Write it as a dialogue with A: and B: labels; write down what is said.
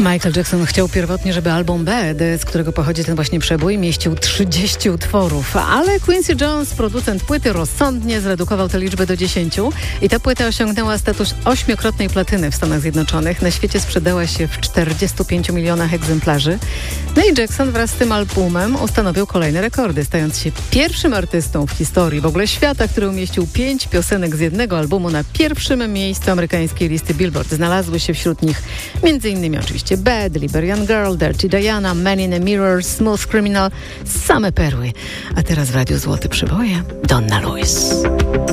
A: Michael Jackson chciał pierwotnie, żeby album Bad, z którego pochodzi ten właśnie przebój, mieścił 30 utworów, ale Quincy Jones, producent płyty, rozsądnie zredukował tę liczbę do 10 i ta płyta osiągnęła status 8-krotnej platyny w Stanach Zjednoczonych. Na świecie sprzedała się w 45 milionach egzemplarzy. No i Jackson wraz z tym albumem ustanowił kolejne rekordy, stając się pierwszym artystą w historii w ogóle świata, który umieścił 5 piosenek z jednego albumu na pierwszym miejscu amerykańskiej listy Billboard. Znalazły się wśród nich m.in. oczywiście Bad, Liberian Girl, Dirty Diana, Man in a Mirror, Smooth Criminal, same perły. A teraz w Radiu Złote Przyboje Donna Lewis.